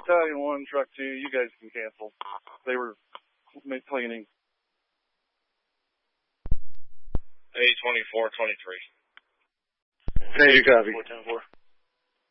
Battalion 1, Truck 2, you guys can cancel. They were cleaning. A2423. Hey, you copy. 410-4.